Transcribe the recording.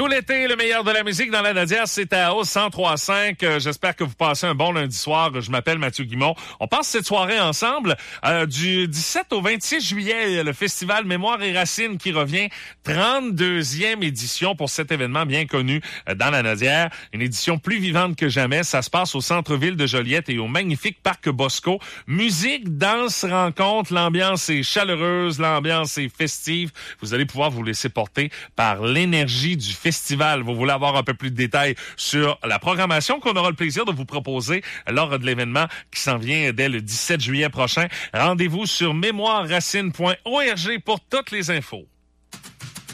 Tout l'été, le meilleur de la musique dans la Nadière, c'est à Hausse 103.5. J'espère que vous passez un bon lundi soir. Je m'appelle Mathieu Guimont. On passe cette soirée ensemble. Du 17 au 26 juillet, le festival Mémoire et Racines qui revient. 32e édition pour cet événement bien connu dans la Nadière. Une édition plus vivante que jamais. Ça se passe au centre-ville de Joliette et au magnifique parc Bosco. Musique, danse, rencontre. L'ambiance est chaleureuse. L'ambiance est festive. Vous allez pouvoir vous laisser porter par l'énergie du festival. Vous voulez avoir un peu plus de détails sur la programmation qu'on aura le plaisir de vous proposer lors de l'événement qui s'en vient dès le 17 juillet prochain. Rendez-vous sur mémoireracine.org pour toutes les infos.